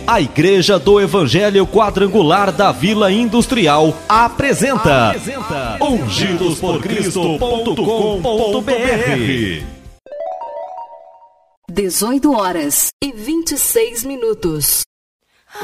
A Igreja do Evangelho Quadrangular da Vila Industrial apresenta ungidosporcristo.com.br. 18 horas e 26 minutos.